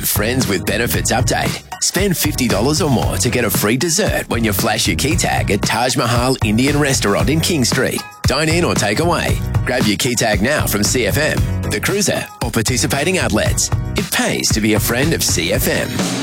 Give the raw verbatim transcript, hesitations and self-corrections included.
Friends with Benefits update. Spend fifty dollars or more to get a free dessert when you flash your key tag at Taj Mahal Indian Restaurant in King Street. Dine in or take away. Grab your key tag now from C F M, The Cruiser, or participating outlets. It pays to be a friend of C F M.